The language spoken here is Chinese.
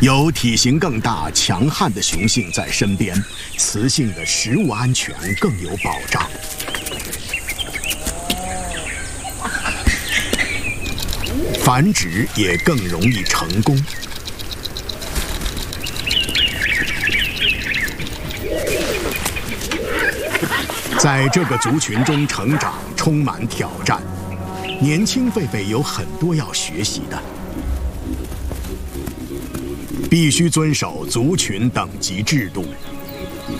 有体型更大、强悍的雄性在身边，雌性的食物安全更有保障。繁殖也更容易成功。在这个族群中成长充满挑战，年轻狒狒有很多要学习的。必须遵守族群等级制度，